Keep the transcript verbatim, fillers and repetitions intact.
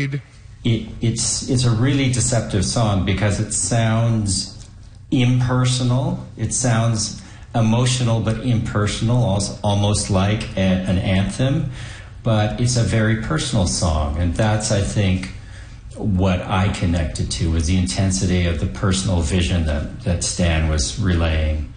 played. It, it's it's a really deceptive song because it sounds impersonal. It sounds emotional but impersonal, also, almost like a, an anthem. But it's a very personal song, and that's, I think, what I connected to was the intensity of the personal vision that, that Stan was relaying.